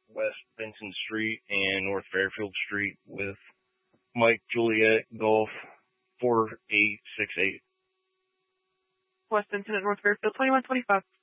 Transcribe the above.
West Benson Street and North Fairfield Street with Mike Juliet Golf 4868. West Benson at North Fairfield, 2125.